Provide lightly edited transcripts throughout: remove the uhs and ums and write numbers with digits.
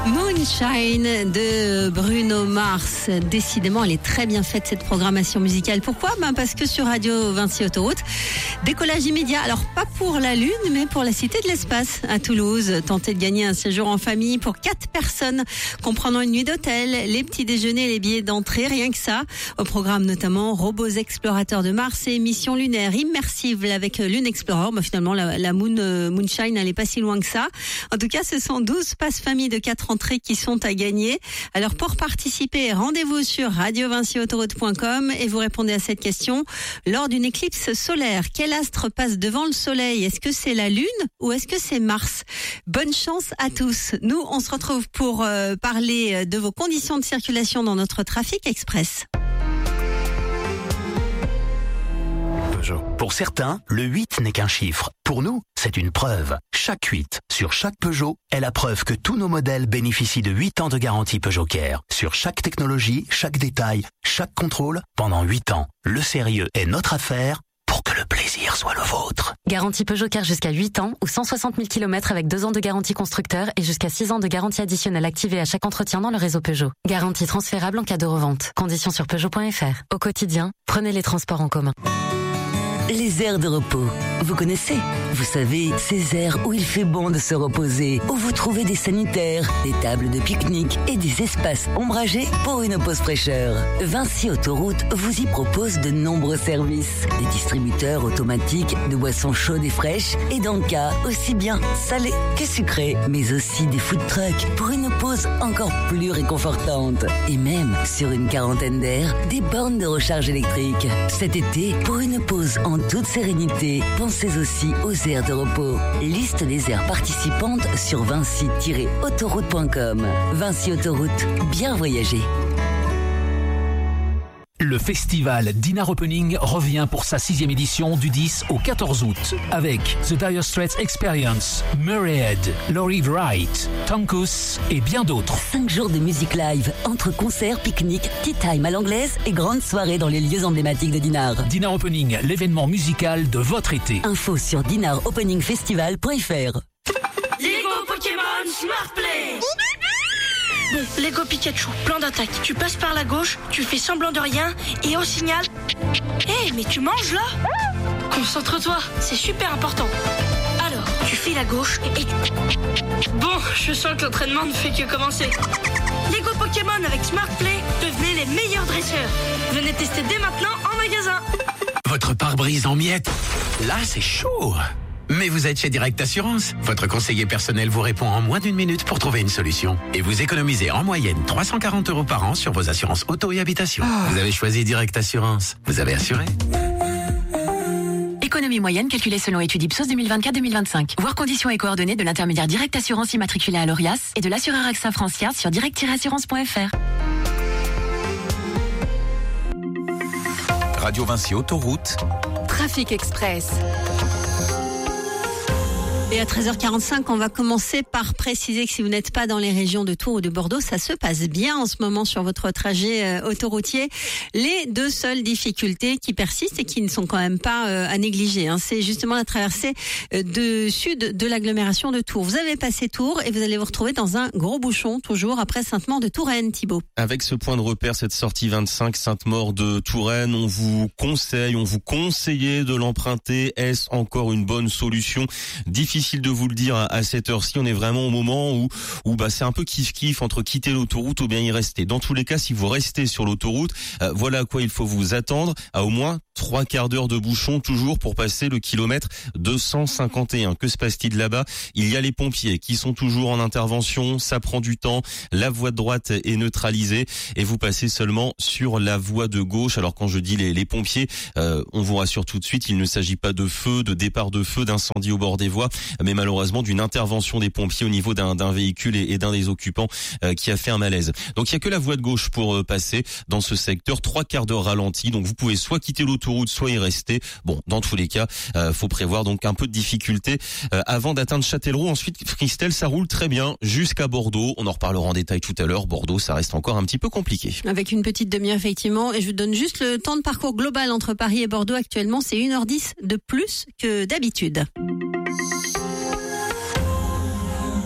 Moonshine de Bruno Mars. Décidément, elle est très bien faite cette programmation musicale. Pourquoi ? Parce que sur Radio Vinci Autoroute, décollage immédiat. Alors pas pour la Lune, mais pour la Cité de l'Espace à Toulouse. Tentez de gagner un séjour en famille pour 4 personnes, comprenant une nuit d'hôtel, les petits déjeuners, les billets d'entrée, rien que ça. Au programme notamment robots explorateurs de Mars et missions lunaires immersives avec Lune Explorer. Finalement, la Moonshine, elle n'est pas si loin que ça. En tout cas, ce sont 12 passes famille de 4 entrées qui sont à gagner. Alors pour participer, rendez-vous sur radiovinciautoroute.com et vous répondez à cette question. Lors d'une éclipse solaire, quel astre passe devant le soleil ? Est-ce que c'est la Lune ou est-ce que c'est Mars ? Bonne chance à tous. Nous, on se retrouve pour parler de vos conditions de circulation dans notre trafic express. Pour certains, le 8 n'est qu'un chiffre. Pour nous, c'est une preuve. Chaque 8 sur chaque Peugeot est la preuve que tous nos modèles bénéficient de 8 ans de garantie Peugeot Care. Sur chaque technologie, chaque détail, chaque contrôle, pendant 8 ans. Le sérieux est notre affaire pour que le plaisir soit le vôtre. Garantie Peugeot Care jusqu'à 8 ans ou 160 000 km avec 2 ans de garantie constructeur et jusqu'à 6 ans de garantie additionnelle activée à chaque entretien dans le réseau Peugeot. Garantie transférable en cas de revente. Conditions sur Peugeot.fr. Au quotidien, prenez les transports en commun. Les aires de repos. Vous connaissez ? Vous savez, ces aires où il fait bon de se reposer, où vous trouvez des sanitaires, des tables de pique-nique et des espaces ombragés pour une pause fraîcheur. Vinci Autoroute vous y propose de nombreux services. Des distributeurs automatiques de boissons chaudes et fraîches et d'encas aussi bien salés que sucrés, mais aussi des food trucks pour une pause encore plus réconfortante. Et même, sur une quarantaine d'aires, des bornes de recharge électrique. Cet été, pour une pause en toute sérénité, pensez aussi aux aires de repos. Liste des aires participantes sur vinci-autoroute.com. Vinci Autoroute, bien voyager. Le festival Dinner Opening revient pour sa 6e édition du 10 au 14 août avec The Dire Straits Experience, Murrayhead, Laurie Wright, Tonkus et bien d'autres. 5 jours de musique live, entre concerts, pique-niques, tea time à l'anglaise et grandes soirées dans les lieux emblématiques de Dinard. Dinner Opening, l'événement musical de votre été. Info sur dinaropeningfestival.fr. Lego Pokémon Smart Play. Bon, Lego Pikachu, plan d'attaque. Tu passes par la gauche, tu fais semblant de rien et au signal... Hé, mais tu manges là ? Concentre-toi, c'est super important. Alors, tu files à gauche et... Bon, je sens que l'entraînement ne fait que commencer. Lego Pokémon avec Smart Play, devenez les meilleurs dresseurs. Venez tester dès maintenant en magasin. Votre pare-brise en miettes, là c'est chaud. Mais vous êtes chez Direct Assurance. Votre conseiller personnel vous répond en moins d'1 minute pour trouver une solution. Et vous économisez en moyenne 340 € par an sur vos assurances auto et habitation. Vous avez choisi Direct Assurance. Vous avez assuré. Économie moyenne calculée selon étude Ipsos 2024-2025. Voir conditions et coordonnées de l'intermédiaire Direct Assurance immatriculé à l'ORIAS et de l'assureur AXA Francia sur direct-assurance.fr. Radio Vinci Autoroute. Trafic Express. Et à 13h45, on va commencer par préciser que si vous n'êtes pas dans les régions de Tours ou de Bordeaux, ça se passe bien en ce moment sur votre trajet autoroutier. Les 2 seules difficultés qui persistent et qui ne sont quand même pas à négliger, c'est justement la traversée de sud de l'agglomération de Tours. Vous avez passé Tours et vous allez vous retrouver dans un gros bouchon, toujours après Sainte-Maure-de-Touraine, Thibaut. Avec ce point de repère, cette sortie 25 Sainte-Maure-de-Touraine, on vous conseillait de l'emprunter. Est-ce encore une bonne solution ? Difficile de vous le dire à cette heure-ci, on est vraiment au moment où c'est un peu kiff-kiff entre quitter l'autoroute ou bien y rester. Dans tous les cas, si vous restez sur l'autoroute, voilà à quoi il faut vous attendre, à au moins 3 quarts d'heure de bouchon toujours pour passer le kilomètre 251. Que se passe-t-il là-bas ? Il y a les pompiers qui sont toujours en intervention, ça prend du temps, la voie de droite est neutralisée et vous passez seulement sur la voie de gauche. Alors quand je dis les pompiers, on vous rassure tout de suite, il ne s'agit pas de feu, de départ de feu, d'incendie au bord des voies, mais malheureusement d'une intervention des pompiers au niveau d'un véhicule et d'un des occupants qui a fait un malaise. Donc il y a que la voie de gauche pour passer dans ce secteur, 3 quarts d'heure ralenti, donc vous pouvez soit quitter l'autoroute, soit y rester. Bon, dans tous les cas, faut prévoir donc un peu de difficulté avant d'atteindre Châtellerault. Ensuite, Christelle, ça roule très bien jusqu'à Bordeaux. On en reparlera en détail tout à l'heure. Bordeaux, ça reste encore un petit peu compliqué. Avec une petite demi-heure, effectivement. Et je vous donne juste le temps de parcours global entre Paris et Bordeaux. Actuellement, c'est 1h10 de plus que d'habitude.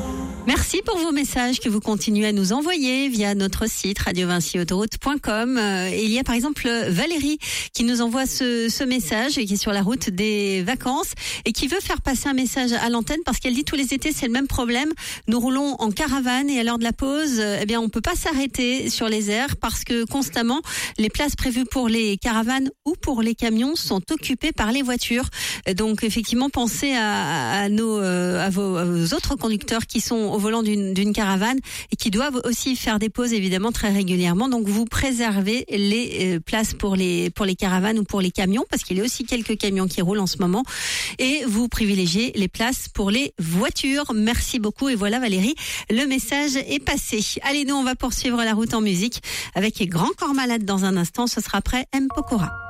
Merci pour vos messages que vous continuez à nous envoyer via notre site radiovincyautoroute.com. Il y a par exemple Valérie qui nous envoie ce message et qui est sur la route des vacances et qui veut faire passer un message à l'antenne parce qu'elle dit tous les étés c'est le même problème. Nous roulons en caravane et à l'heure de la pause, on peut pas s'arrêter sur les aires parce que constamment les places prévues pour les caravanes ou pour les camions sont occupées par les voitures. Donc effectivement, pensez à vos autres conducteurs qui sont au volant d'une caravane et qui doivent aussi faire des pauses évidemment très régulièrement. Donc vous préservez les places pour les caravanes ou pour les camions parce qu'il y a aussi quelques camions qui roulent en ce moment et vous privilégiez les places pour les voitures. Merci beaucoup et voilà Valérie, le message est passé. Allez, nous on va poursuivre la route en musique avec Grand Corps Malade dans un instant. Ce sera après M. Pokora.